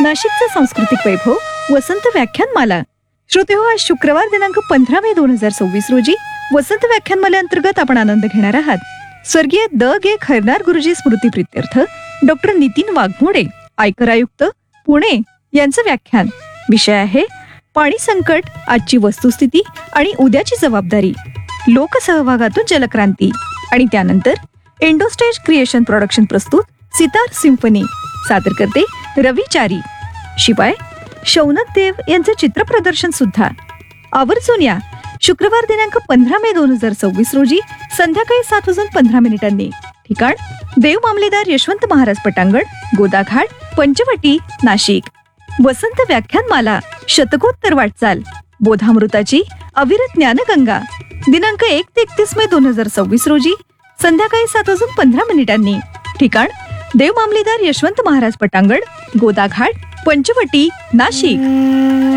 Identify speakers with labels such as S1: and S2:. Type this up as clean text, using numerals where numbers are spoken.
S1: नाशिकचा सांस्कृतिक वैभव वसंत व्याख्यानमाला. श्रोते हो, आज शुक्रवार दिनांक 15 मे 2026 रोजी वसंत व्याख्यानमाले अंतर्गत आपण आनंद घेणार आहात. स्वर्गीय द.गे. खैरनार गुरुजी स्मृती प्रित्यर्थ डॉक्टर नितीन वाघमोडे, आयकर आयुक्त, पुणे यांचं व्याख्यान. विषय आहे पाणी संकट, आजची वस्तुस्थिती आणि उद्याची जबाबदारी, लोकसहभागातून जलक्रांती. आणि त्यानंतर इंडोस्टेज क्रिएशन प्रोडक्शन प्रस्तुत सितार सिम्फनी, सादर करते रविचारी. शिवाय शौनक देव यांचं चित्रप्रदर्शन सुद्धा. आवर्जून या. शुक्रवार दिनांक 15 मे 2026 रोजी संध्याकाळी 7:15 ठिकाण देव मामलेदार यशवंत महाराज पटांगण, गोदाघाट, पंचवटी, नाशिक. वसंत व्याख्यानमाला, शतकोत्तर वाटचाल, बोधामृताची अविरत ज्ञानगंगा. दिनांक 1 ते 31 मे 2026 रोजी संध्याकाळी 7:15 ठिकाण देव मामलेदार यशवंत महाराज पटांगण, गोदाघाट, पंचवटी, नाशिक.